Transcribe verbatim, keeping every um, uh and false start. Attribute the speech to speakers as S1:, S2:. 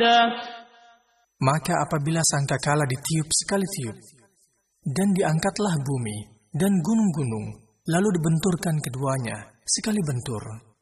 S1: أحدا.
S2: Maka apabila sangkakala ditiup sekali tiup, dan diangkatlah bumi dan gunung-gunung, lalu dibenturkan keduanya sekali bentur,